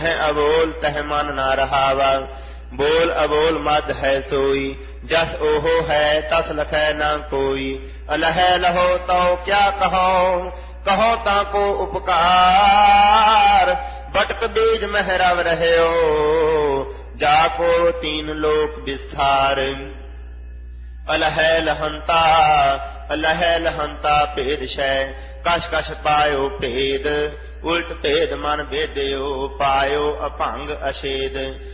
अबोल तह मन न रहावा। बोल अबोल मद है सोई, जस ओहो है तस लखै न कोई। अलह लहो तो क्या कहो, कहो ताको उपकार। बटक बीज महरव रहयो, जाको तीन लोक विस्तार। अलह लहंता भेद शै, कश कश पायो भेद। उल्ट भेद मन भेद्यो, पायो अभंग अछेद।